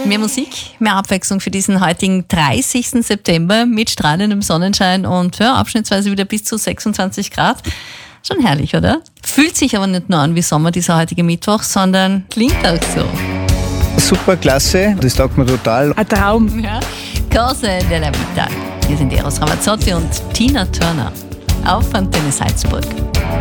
Mehr Musik, mehr Abwechslung für diesen heutigen 30. September mit strahlendem Sonnenschein und ja, abschnittsweise wieder bis zu 26 Grad. Schon herrlich, oder? Fühlt sich aber nicht nur an wie Sommer, dieser heutige Mittwoch, sondern klingt auch so. Super, klasse, das taugt mir total. Ein Traum. Ja. Cose della Vita. Hier sind Eros Ramazzotti und Tina Turner auf Antenne Salzburg.